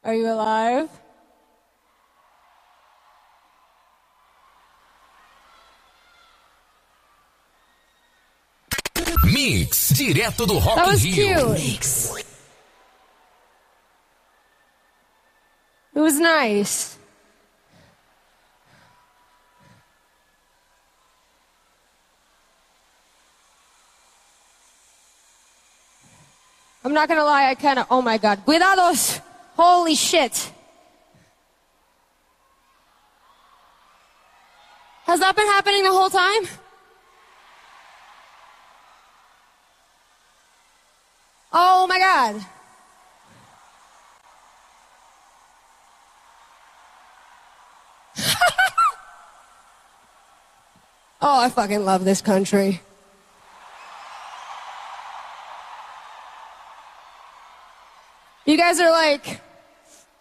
Are you alive? Mix, direto do Rock That in was Rio. cute. Mix. It was nice. I'm not gonna lie, I kinda, oh my god. Cuidados! Holy shit. Has that been happening the whole time? Oh my god. Oh, I fucking love this country. You guys are like